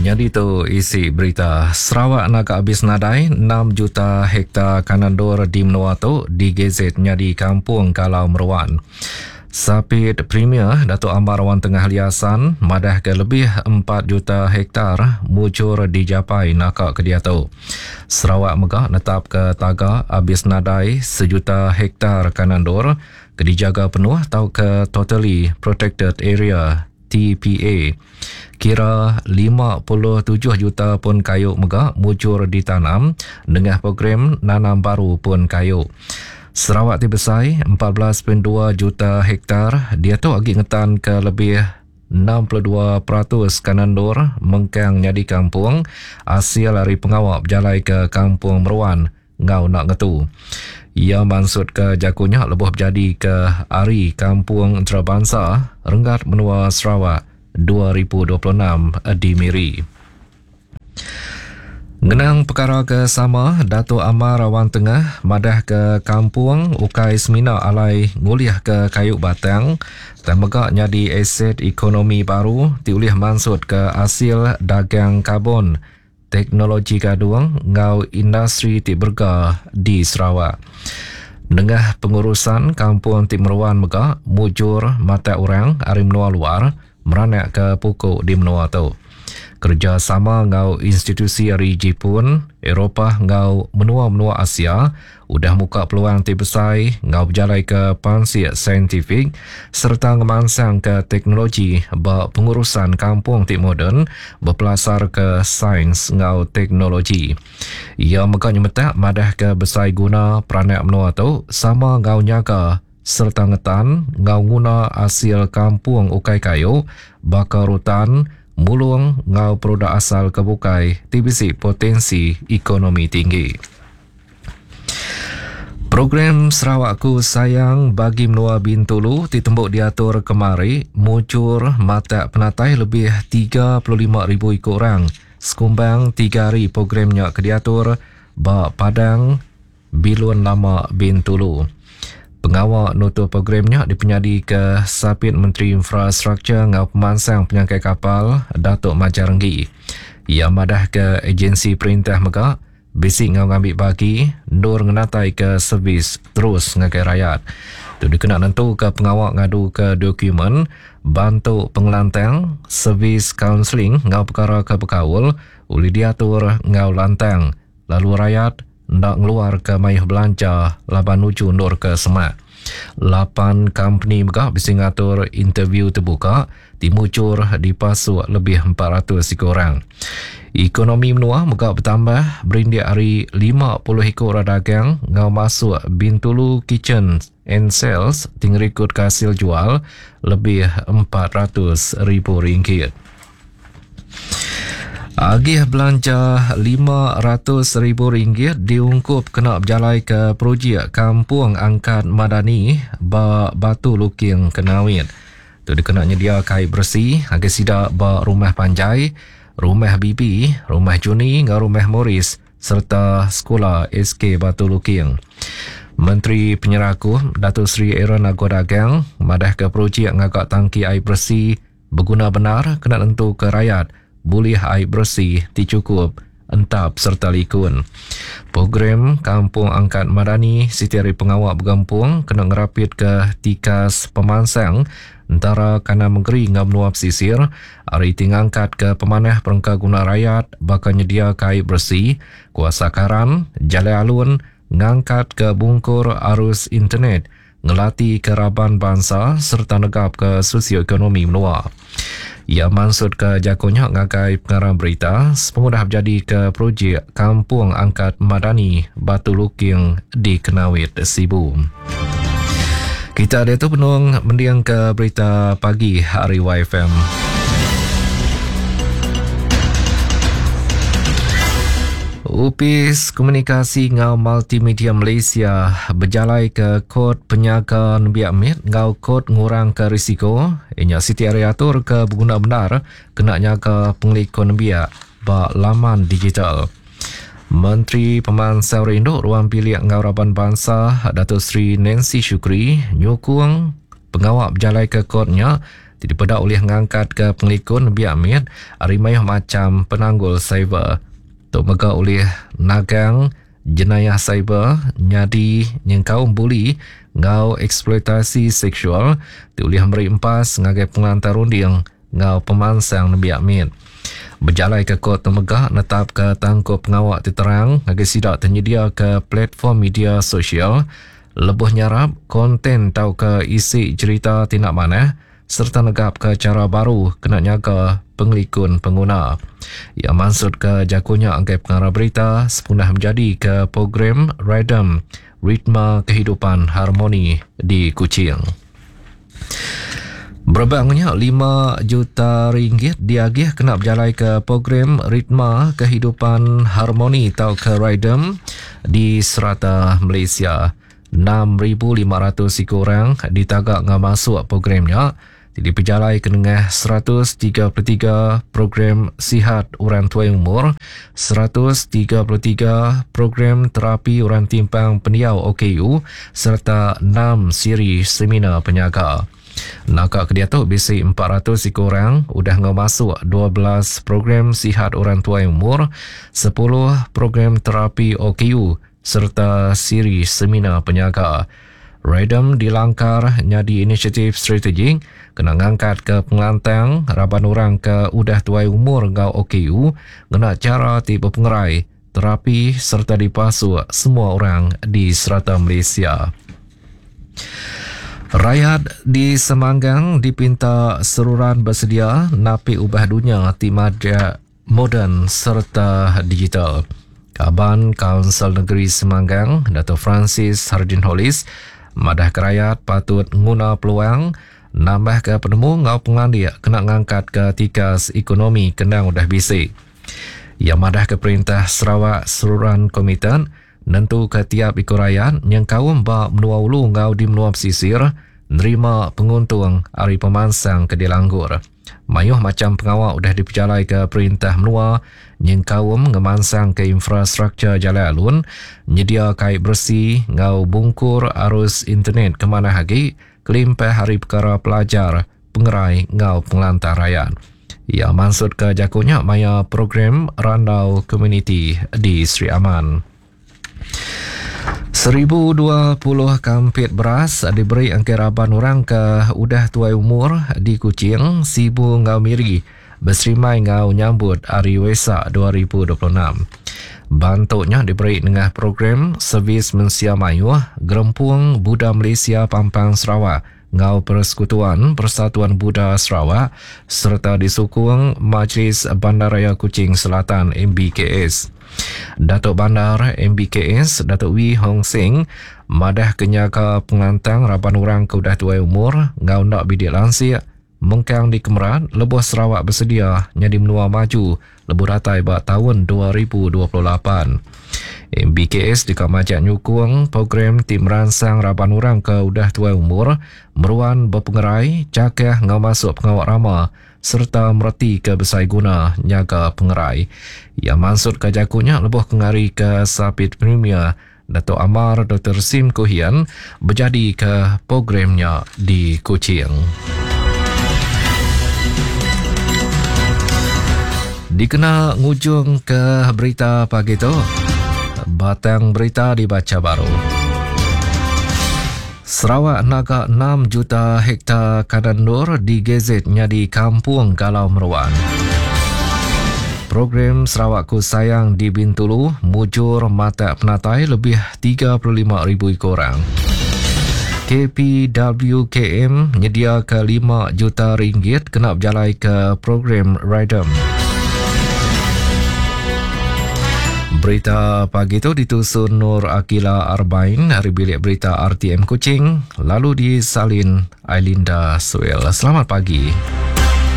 Jadi tu isi berita. Sarawak nak habis nadai 6 juta hektar kanandor di Menua tu digezet jadi kampung Kalau Meruan. Sapit Premier Datuk Amar Wan Tengah Liasan madah ke lebih 4 juta hektar mucur dijapai nakak ke dia tu. Sarawak megah netap ke taga habis nadai 1 juta hektar kanandor ke dijaga penuh atau ke Totally Protected Area TPA. Kira 57 juta pun kayu megah mucur ditanam dengan program nanam baru pun kayu. Sarawak dibesai 14.2 juta hektar, dia tu agi ngetan ke lebih 62% kanandor mengkang jadi kampung hasil dari pengawak berjalai ke kampung Meruan ngau nak ngetu. Ia maksud ke jakunya lebuh berjadi ke hari kampung antarabangsa Renggat Menua Sarawak 2026 di Miri. Ngenang perkara ke sama, Datuk Amar Wan Tengah madah ke kampung Ukai Semina alai nguliah ke kayu batang dan megak jadi aset ekonomi baru diulih maksud ke hasil dagang karbon teknologi gaduang ngau industri tiberga di Sarawak. Dengah pengurusan kampung Timeruan megak mujur mata orang ari menua luar meranak ke pokok di menua tu. Kerjasama ngau institusi dari Jepun, Eropah ngau menua-menua Asia udah muka peluang tibesai ngau berjalai ke pansiat saintifik serta ngemansang ke teknologi bak pengurusan kampung tik moden berpelasar ke sains ngau teknologi. Ia megaknya metak madah ke besai guna peranak menua tu sama ngau nyaga serta ngetan ngau guna hasil kampung ukai kayu bakar rutan mulung ngau produk asal kebukai tibisi potensi ekonomi tinggi. Program Sarawakku Sayang bagi Menua Bintulu ditembuk diatur kemari mucur mata penatai lebih 35,000 ikut orang. Sekumbang 3 hari programnya ke diatur bak Padang Bilun Lama Bintulu. Pengawal noto programnya dipenyadi ke Sapit Menteri Infrastruktur ngau pemansang penyangkai kapal Datuk Majarenggi. Ia madah ke agensi perintah megak bisik ngau ngambil bagi nur ngenatai ke servis terus ngagai rakyat. Tu dikena nentu ke pengawal ngadu ke dokumen bantu pengelantang servis kaunseling ngau perkara ke berkaul uli diatur ngau lantang lalu rakyat nak ngeluar ke mayuh belanja laban nuju nur ke semak. 8 company megah bisa ngatur interview terbuka dimucur dipasuk lebih 400 orang. Ekonomi menua megah bertambah berindik hari 50 ekor dagang ngau masuk Bintulu Kitchen and Sales tingrekod hasil jual lebih RM400,000. Agih belanja RM500,000 diungkup kena berjalai ke projek Kampung Angkat Madani Batu Luking Kenawit. Tu dikena nyedia kai bersih agak sidak rumah panjai, rumah bibi, rumah Juni dengan rumah Morris serta sekolah SK Batu Luking. Menteri Penyeraku Datuk Seri Aaron Agodagang madah ke projek ngagak tangki air bersih berguna benar kena tentu ke rakyat boleh air bersih dicukup entap serta likun. Program Kampung Angkat Madani setiap pengawal bergampung kena ngerapit ke tikas pemansang antara kana menggeri ngam nuap sisir hari tingangkat ke pemanah perengka guna rakyat bakal nyedia air bersih kuasa karan jalai alun ngangkat ke bungkur arus internet ngelatih keraban bangsa serta negap ke sosioekonomi menua. Ia maksud ke jakunya ngagai pengarang berita sepengudah berjadi ke projek Kampung Angkat Madani Batu Luking di Kenawit Sibu. Kita ada tu penung mendiang ke berita pagi hari YFM. Upis Komunikasi ngau Multimedia Malaysia berjalai ke kod penyagaan biak mit ngau kod ngurang ke risiko inya siti atur ke berguna benar kena nyaga pengelikon biak bak laman digital. Menteri Pemansau Induk Ruang Pilih Ngau Raban Bangsa Datuk Seri Nancy Shukri nyukung pengawal berjalai ke kodnya Tidak oleh mengangkat ke pengelikun biak mit arimai macam penanggul cyber. Tok mega oleh nagang jenayah cyber nyadi yang kaum buli ngau eksploitasi seksual diulih meri empas ngagai pengantar runding ngau pemansang biak mit. Berjalai ke kot temegah netap ke tangkup pengawak diterang ngagai sidak tersedia ke platform media sosial lebuh nyarap konten tau ke isi cerita tindak mana serta negap ke cara baru kena nyaga pengelikun pengguna. Ia maksud ke jakunya angkai pengarah berita sepunah menjadi ke program Rhythm Ritma Kehidupan Harmoni di Kuching. Berbangnya 5 juta ringgit diagih kena berjalai ke program Ritma Kehidupan Harmoni atau ke Rhythm di serata Malaysia. 6,500 orang ditagak ngah masuk programnya. Jadi berjalai ke tengah 133 program sihat orang tua umur, 133 program terapi orang timpang pendiau OKU serta 6 siri seminar penyaga. Nakak ke dia tu bisi 400 orang udah masuk 12 program sihat orang tua umur, 10 program terapi OKU serta siri seminar penyaga. Rhythm dilangkar nyadi inisiatif strategik kena ngangkat ke pengelantang raban orang ke udah tuai umur ngau OKU kena cara tipe pengerai terapi serta dipasu semua orang di serata Malaysia. Rakyat di Semanggang dipinta seruran bersedia napi ubah dunia timaja moden serta digital. Kaban Kaunsil Negeri Semanggang Dato' Francis Hardin Hollis madah ke rakyat patut guna peluang nambah ke penemu ngau pengandia kena ngangkat ke tikas ekonomi kendang udah bisik. Ia madah ke Perintah Sarawak seruran komitan nentu ke tiap ikut rakyat yang kaum bak menua ulu ngau di menua pesisir nerima penguntung hari pemansang ke dilanggur. Mayuh macam pengawal udah diperjalai ke Perintah Menua yang kaum ngemansang ke infrastruktur jalan alun, nyedia kait bersih, ngau bungkur arus internet ke mana hagi, kelimpah hari perkara pelajar, pengerai ngau pengelantar rakyat. Ia maksud ke jakunya maya program Randau Community di Sri Aman. 1,020 kampit beras diberi angkiraban orang ke udah tuai umur di Kuching, Sibu ngau miri, berserimai ngau nyambut Hari Wesak 2026. Bantuknya diberi dengan program Servis Mensia Mayuh, Gerempung Buddha Malaysia Pampang Sarawak, ngau Persekutuan Persatuan Buddha Sarawak, serta disokong Majlis Bandaraya Kuching Selatan MBKS. Datuk Bandar MBKS Datuk Wee Hong Sing madah kenyaga pengantang raban orang ke udah tuai umur ngau nak bidik lansir mengkang di Kemerat lebuh Sarawak bersedia nyadi menua maju lebuh ratai bak tahun 2028. MBKS dikamajak nyukung program tim ransang raban orang ke udah tuai umur meruan berpengerai cakah ngau masuk pengawak ramah serta mereti ke besai guna nyaga pengerai. Ia maksud ke jakunya lebuh kengari ke Sapit Premier Dato' Amar Dr. Sim Kohian berjadi ke programnya di Kuching. Dikena ngujung ke berita pagi tu, batang berita dibaca baru. Sarawak naga 6 juta hektar kadandur digezetnya di kampung Galau Meruan. Program Sarawakku Sayang di Bintulu mujur mata penatai lebih 35,000 orang. KPWKM nyedia ke 5 juta ringgit kena berjalai ke program Rhythm. Berita pagi itu ditusun Nur Akila Arbain dari bilik berita RTM Kuching, lalu disalin Ailinda Suel. Selamat pagi.